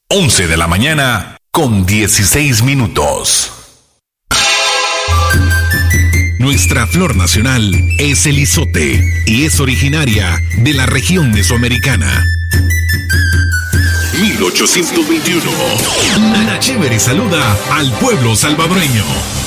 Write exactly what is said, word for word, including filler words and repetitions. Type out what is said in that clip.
once de la mañana con dieciséis minutos. Nuestra flor nacional es el izote y es originaria de la región mesoamericana. mil ochocientos veintiuno. Ana Chévere saluda al pueblo salvadoreño.